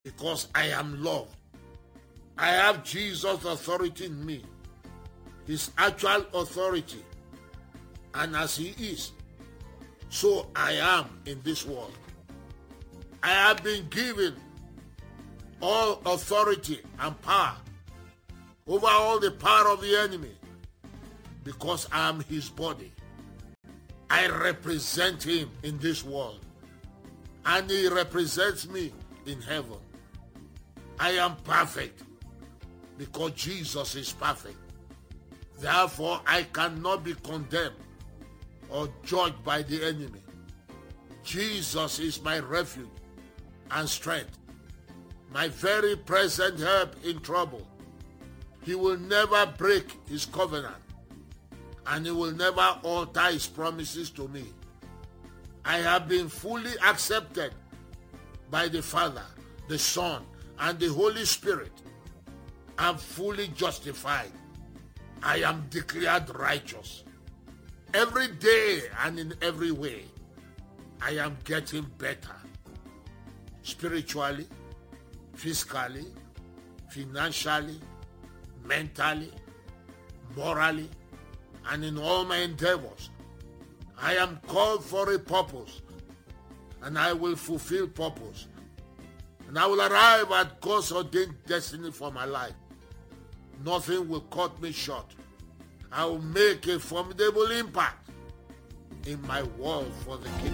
because I am loved. I have Jesus' authority in me, his actual authority. And as he is, so I am in this world. I have been given all authority and power over all the power of the enemy because I am his body. I represent him in this world, and he represents me in heaven. I am perfect because Jesus is perfect. Therefore, I cannot be condemned or judged by the enemy. Jesus is my refuge and strength, my very present help in trouble. He will never break his covenant, and he will never alter his promises to me. I have been fully accepted by the Father, the Son, and the Holy Spirit. I am fully justified. I am declared righteous. Every day and in every way, I am getting better. Spiritually, physically, financially, mentally, morally, and in all my endeavors. I am called for a purpose, and I will fulfill purpose. And I will arrive at God's ordained destiny for my life. Nothing will cut me short. I will make a formidable impact in my world for the kingdom.